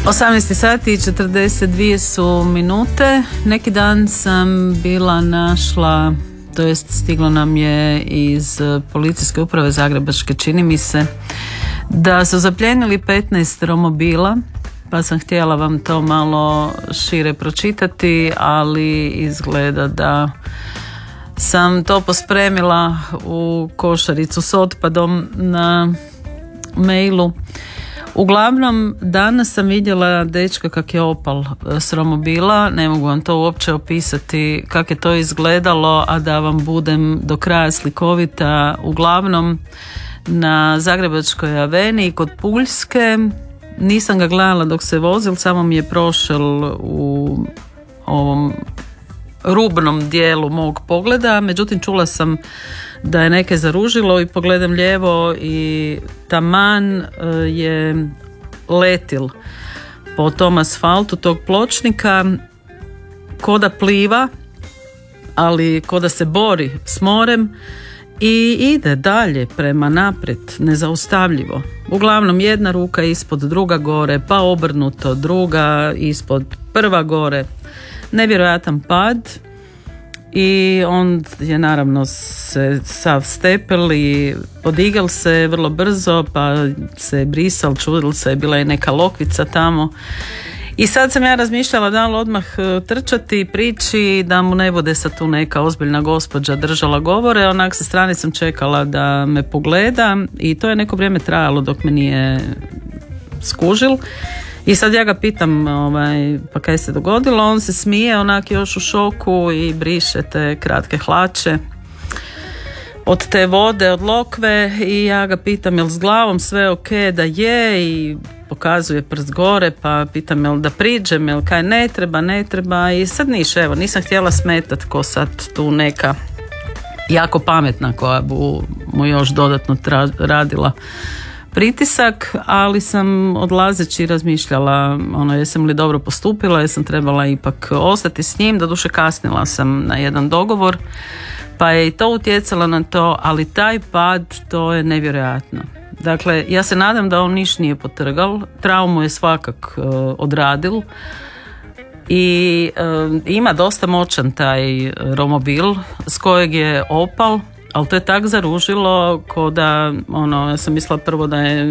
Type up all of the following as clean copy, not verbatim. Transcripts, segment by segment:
18 sati i 42 su minute. Neki dan sam bila našla, to jest stiglo nam je iz policijske uprave Zagrebačke, čini mi se, da su zaplijenili 15 romobila, pa sam htjela vam to malo šire pročitati, ali izgleda da sam to pospremila u košaricu s otpadom na mailu. Uglavnom, danas sam vidjela dečka kak je opal s romobila, ne mogu vam to uopće opisati kak je to izgledalo, a da vam budem do kraja slikovita. Uglavnom, na Zagrebačkoj aveniji kod Puljske, nisam ga gledala dok se vozil, samo mi je prošel u ovom rubnom dijelu mog pogleda, međutim čula sam da je neke zaružilo i pogledam lijevo i taman je letil po tom asfaltu tog pločnika ko da pliva, ali ko da se bori s morem i ide dalje prema naprijed, nezaustavljivo. Uglavnom jedna ruka ispod, druga gore, pa obrnuto, druga ispod, prva gore. Nevjerojatan pad i on je naravno se sav stepel i podigel se vrlo brzo, pa se brisal, čudil se, bila je neka lokvica tamo. I sad sam ja razmišljala da li odmah trčati, prići, da mu ne bude sad tu neka ozbiljna gospođa držala govore. Onak sa strane sam čekala da me pogleda i to je neko vrijeme trajalo dok me nije skužil. I sad ja ga pitam pa kaj se dogodilo, on se smije onak još u šoku i briše te kratke hlače od te vode, od lokve, i ja ga pitam jel s glavom sve ok, da je, i pokazuje prst gore, pa pitam jel da priđem, jel kaj ne treba i sad evo, nisam htjela smetat ko sad tu neka jako pametna koja bu mu još dodatno radila pritisak, ali sam odlazeći razmišljala jesam li dobro postupila, jesam trebala ipak ostati s njim, doduše kasnila sam na jedan dogovor, pa je i to utjecalo na to, ali taj pad, to je nevjerojatno. Dakle, ja se nadam da on niš nije potrgal, traumu je svakak odradil i ima dosta moćan taj romobil s kojeg je opal, ali to je tak zaružilo ko da, ja sam mislila prvo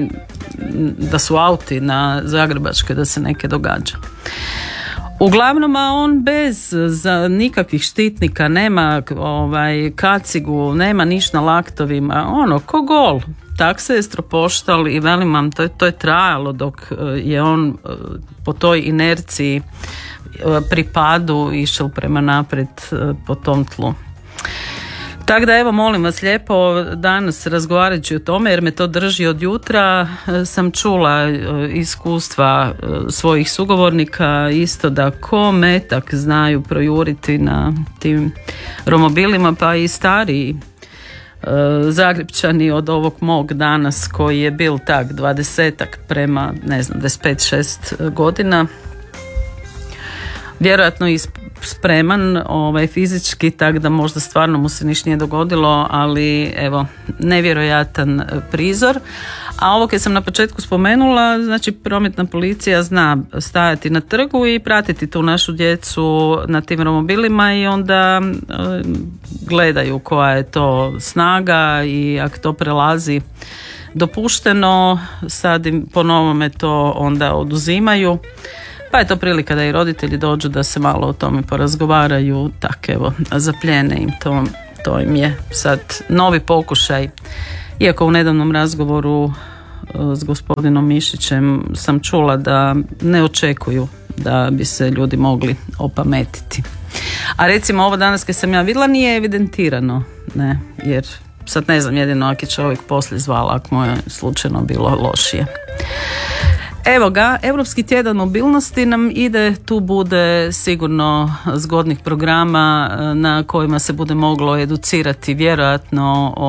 da su auti na Zagrebačkoj, da se neke događa. Uglavnom, a on bez nikakvih štitnika, nema kacigu, nema niš na laktovima, ko gol. Tak se je stropoštal i velim vam, to je trajalo dok je on po toj inerciji pri padu išao prema naprijed po tom tlu. Tako da evo, molim vas lijepo, danas razgovarajući o tome, jer me to drži od jutra, sam čula iskustva svojih sugovornika isto da ko metak znaju projuriti na tim romobilima, pa i stariji Zagrepčani od ovog mog danas koji je bil tak 20-ak prema 25-6 godina, vjerojatno i spreman fizički, tak da možda stvarno mu se niš nije dogodilo, ali evo, nevjerojatan prizor. A ovo kad sam na početku spomenula, znači prometna policija zna stajati na trgu i pratiti tu našu djecu na tim romobilima i onda gledaju koja je to snaga i ako to prelazi dopušteno, sad im po novome to onda oduzimaju. Pa je to prilika da i roditelji dođu da se malo o tome porazgovaraju, tak evo, zapljene im to im je sad novi pokušaj. Iako u nedavnom razgovoru s gospodinom Mišićem sam čula da ne očekuju da bi se ljudi mogli opametiti. A recimo ovo danas kad sam ja vidjela nije evidentirano, ne, jer sad ne znam, jedino ako je čovjek poslije zvala, ako mu je slučajno bilo lošije. Evo ga, Europski tjedan mobilnosti nam ide, tu bude sigurno zgodnih programa na kojima se bude moglo educirati vjerojatno o